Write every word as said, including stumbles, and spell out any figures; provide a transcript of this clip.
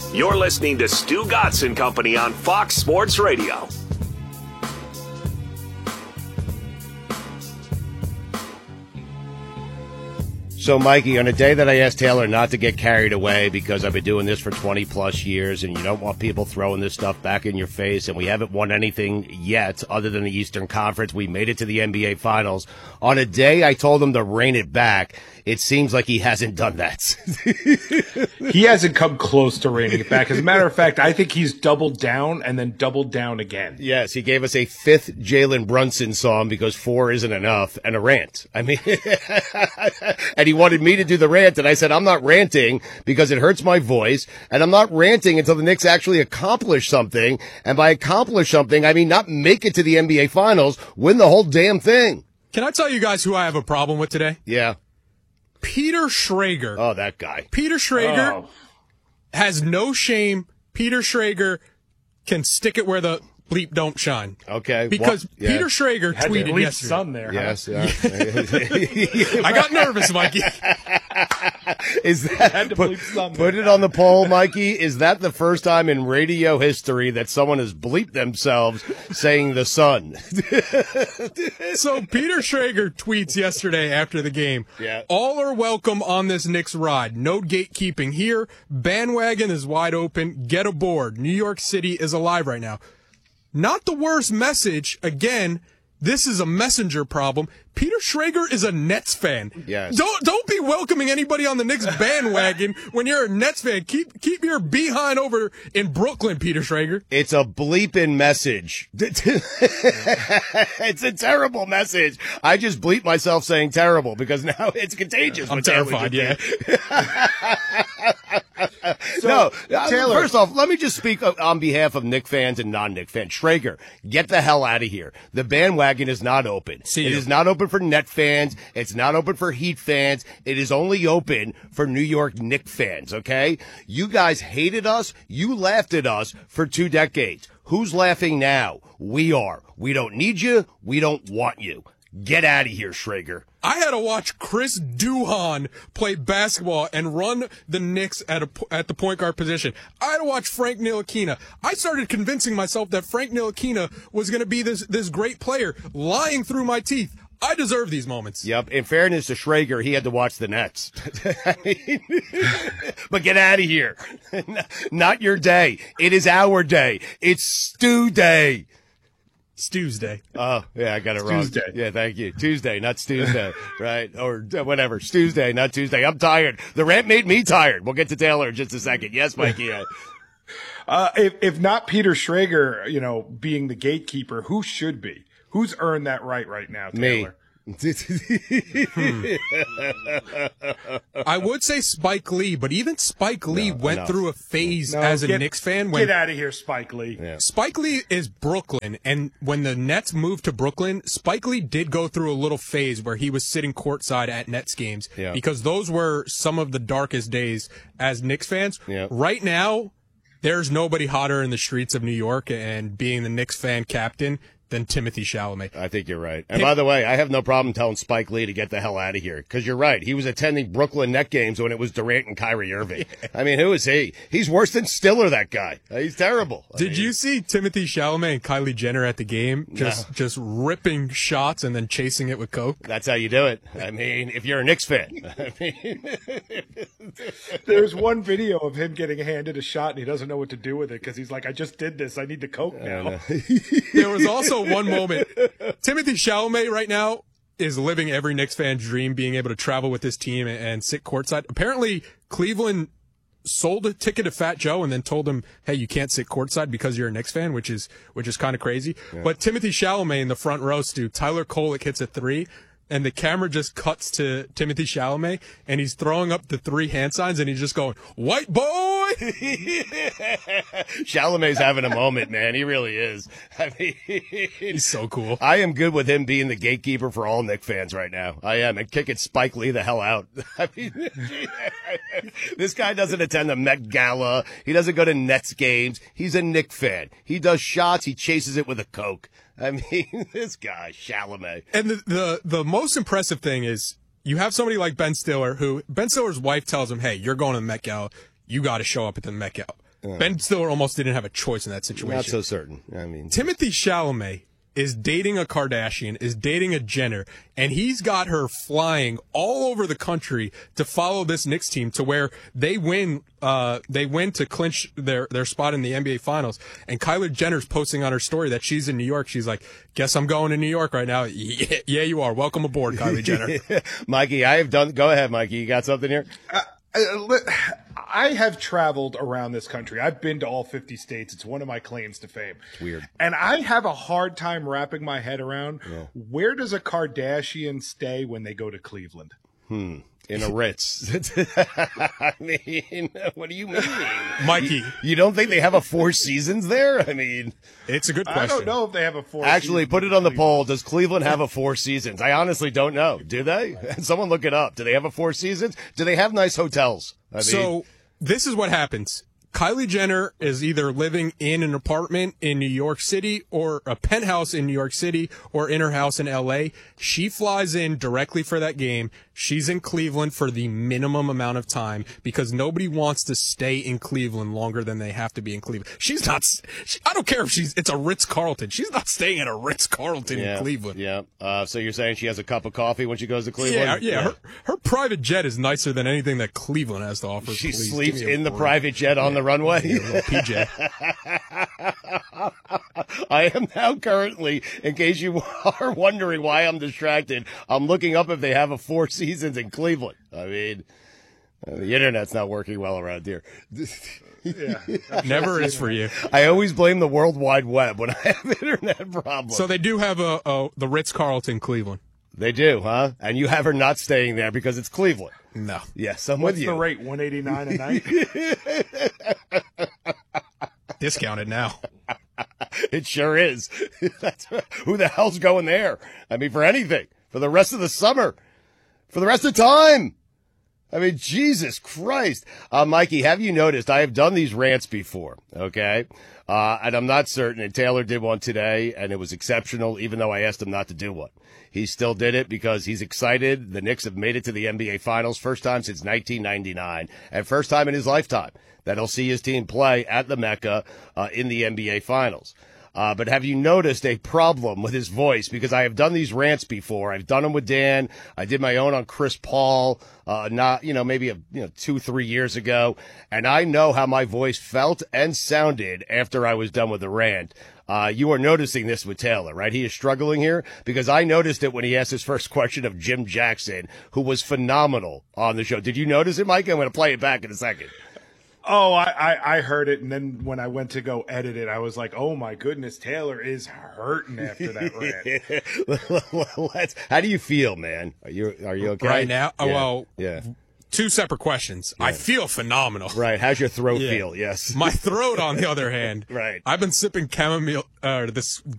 You're listening to Stu Gatz and Company on Fox Sports Radio. So, Mikey, on a day that I asked Taylor not to get carried away because I've been doing this for twenty plus years and you don't want people throwing this stuff back in your face, and we haven't won anything yet other than the Eastern Conference. We made it to the N B A Finals. On a day I told him to rein it back, it seems like he hasn't done that. He hasn't come close to reining it back. As a matter of fact, I think he's doubled down and then doubled down again. Yes, he gave us a fifth Jalen Brunson song because four isn't enough, and a rant. I mean, and he wanted me to do the rant, and I said, I'm not ranting because it hurts my voice, and I'm not ranting until the Knicks actually accomplish something, and by accomplish something, I mean not make it to the N B A Finals, win the whole damn thing. Can I tell you guys who I have a problem with today? Yeah. Peter Schrager. Oh, that guy. Peter Schrager Oh. has no shame. Peter Schrager can stick it where the bleep don't shine. Okay. Because well, yeah. Peter Schrager Had tweeted the bleep yesterday. sun there. Yes. Huh? Yeah. I got nervous, Mikey. Is that Had to put, bleep some put there. it on the poll, Mikey? Is that the first time in radio history that someone has bleeped themselves saying the sun? So Peter Schrager tweets yesterday after the game. Yeah. All are welcome on this Knicks ride. No gatekeeping here. Bandwagon is wide open. Get aboard. New York City is alive right now. Not the worst message. Again, this is a messenger problem. Peter Schrager is a Nets fan. Yes. Don't don't be welcoming anybody on the Knicks bandwagon when you're a Nets fan. Keep keep your behind over in Brooklyn, Peter Schrager. It's a bleeping message. It's a terrible message. I just bleep myself saying terrible because now it's contagious. I'm what Taylor terrified, just yeah. did. So, no, uh, Taylor- first off, let me just speak uh, on behalf of Knick fans and non-Knick fans. Schrager, get the hell out of here. The bandwagon is not open. See it you. is not open for Net fans. It's not open for Heat fans. It is only open for New York Knick fans, okay? You guys hated us. You laughed at us for two decades. Who's laughing now? We are. We don't need you. We don't want you. Get out of here, Schrager. I had to watch Chris Duhon play basketball and run the Knicks at a, at the point guard position. I had to watch Frank Ntilikina. I started convincing myself that Frank Ntilikina was going to be this this great player, lying through my teeth. I deserve these moments. Yep. In fairness to Schrager, he had to watch the Nets. I mean, but get out of here. Not your day. It is our day. It's Stu Day. It's Tuesday. Oh, yeah, I got it wrong. Tuesday. Yeah, thank you. Tuesday, not Tuesday, right? Or uh, whatever. It's Tuesday, not Tuesday. I'm tired. The rant made me tired. We'll get to Taylor in just a second. Yes, Mikey. Uh, Uh, if, if not Peter Schrager, you know, being the gatekeeper, who should be? Who's earned that right right now, Taylor? me. I would say Spike Lee, but even Spike Lee No, went enough. through a phase No, as a get- Knicks fan when Get out of here, Spike Lee. Yeah. Spike Lee is Brooklyn, and when the Nets moved to Brooklyn, Spike Lee did go through a little phase where he was sitting courtside at Nets games Yeah. because those were some of the darkest days as Knicks fans. Yeah. Right now, there's nobody hotter in the streets of New York and being the Knicks fan captain than Timothy Chalamet. I think you're right. And by the way, I have no problem telling Spike Lee to get the hell out of here because you're right. He was attending Brooklyn Net games when it was Durant and Kyrie Irving. I mean, who is he? He's worse than Stiller, that guy. He's terrible. I Did mean, you see Timothy Chalamet and Kylie Jenner at the game just just ripping shots and then chasing it with Coke? That's how you do it. I mean, if you're a Knicks fan. I mean, There's one video of him getting handed a shot and he doesn't know what to do with it because he's like, I just did this. I need the Coke now. There was also one moment. Timothy Chalamet right now is living every Knicks fan's dream, being able to travel with his team and, and sit courtside. Apparently, Cleveland sold a ticket to Fat Joe and then told him, "Hey, you can't sit courtside because you're a Knicks fan," which is which is kind of crazy. Yeah. But Timothy Chalamet in the front row, Stu, Tyler Kolek hits a three. And the camera just cuts to Timothy Chalamet, and he's throwing up the three hand signs, and he's just going, "White boy!" Chalamet's having a moment, man. He really is. I mean, He's so cool. I am good with him being the gatekeeper for all Knicks fans right now. I am, and kicking Spike Lee the hell out. I mean, this guy doesn't attend the Met Gala. He doesn't go to Nets games. He's a Knicks fan. He does shots. He chases it with a Coke. I mean, this guy, Chalamet. And the, the the most impressive thing is you have somebody like Ben Stiller who Ben Stiller's wife tells him, "Hey, you're going to the Met Gala. You got to show up at the Met Gala." Ben Stiller almost didn't have a choice in that situation. Not so certain. I mean, Timothée Chalamet is dating a Kardashian, is dating a Jenner, and he's got her flying all over the country to follow this Knicks team to where they win. Uh, they win to clinch their their spot in the N B A Finals. And Kylie Jenner's posting on her story that she's in New York. She's like, "Guess I'm going to New York right now." Yeah, yeah you are. Welcome aboard, Kylie Jenner. Mikey, I have done. Go ahead, Mikey. You got something here? Uh, I have traveled around this country. I've been to all fifty states. It's one of my claims to fame. It's weird. And I have a hard time wrapping my head around yeah. where does a Kardashian stay when they go to Cleveland? Hmm. In a Ritz. I mean, what do you mean? Mikey. You, you don't think they have a Four Seasons there? I mean, it's a good question. I don't know if they have a Four Actually, Seasons put it on the poll. Does Cleveland have a Four Seasons? I honestly don't know. Do they? Someone look it up. Do they have a Four Seasons? Do they have nice hotels? I mean, so this is what happens. Kylie Jenner is either living in an apartment in New York City or a penthouse in New York City or in her house in L A. She flies in directly for that game. She's in Cleveland for the minimum amount of time because nobody wants to stay in Cleveland longer than they have to be in Cleveland. She's not, she, I don't care if she's, it's a Ritz-Carlton. She's not staying at a Ritz-Carlton yeah, in Cleveland. Yeah. Uh, so you're saying she has a cup of coffee when she goes to Cleveland? Yeah, yeah. yeah. Her, her private jet is nicer than anything that Cleveland has to offer. She Please, sleeps in the word. private jet on yeah. the runway? Yeah, a little P J. I am now currently, in case you are wondering why I'm distracted, I'm looking up if they have a Four Seasons in Cleveland. I mean, uh, the internet's not working well around here. Yeah, never is for you. I always blame the World Wide Web when I have internet problems. So they do have a, a the Ritz-Carlton Cleveland. They do, huh? And you have her not staying there because it's Cleveland. No. Yes, I'm What's with you. the rate? one eighty-nine a night? Discounted now. It sure is. That's, who the hell's going there? I mean, for anything. For the rest of the summer. For the rest of time. I mean, Jesus Christ. Uh, Mikey, have you noticed? I have done these rants before, okay? Uh, and I'm not certain. And Taylor did one today, and it was exceptional, even though I asked him not to do one. He still did it because he's excited. The Knicks have made it to the N B A Finals, first time since nineteen ninety-nine, and first time in his lifetime that he'll see his team play at the Mecca uh, in the N B A Finals. Uh, but have you noticed a problem with his voice? Because I have done these rants before. I've done them with Dan. I did my own on Chris Paul, uh, not, you know, maybe a, you know, two, three years ago. And I know how my voice felt and sounded after I was done with the rant. Uh, you are noticing this with Taylor, right? He is struggling here because I noticed it when he asked his first question of Jim Jackson, who was phenomenal on the show. Did you notice it, Mike? I'm going to play it back in a second. Oh, I, I, I heard it, and then when I went to go edit it, I was like, oh, my goodness, Taylor is hurting after that rant. Let's, how do you feel, man? Are you are you okay? Right now? Yeah. Oh, well, yeah. Two separate questions. Yeah. I feel phenomenal. Right. How's your throat yeah. feel? Yes. My throat, on the other hand. Right. I've been sipping chamomile, uh, this